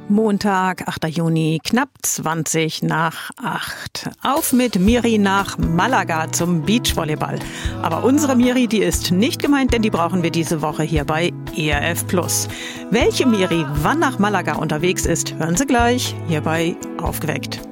Montag, 8. Juni, knapp 20 nach 8. Auf mit Miri nach Malaga zum Beachvolleyball. Aber unsere Miri, die ist nicht gemeint, denn die brauchen wir diese Woche hier bei ERF+. Welche Miri wann nach Malaga unterwegs ist, hören Sie gleich hier bei Aufgeweckt.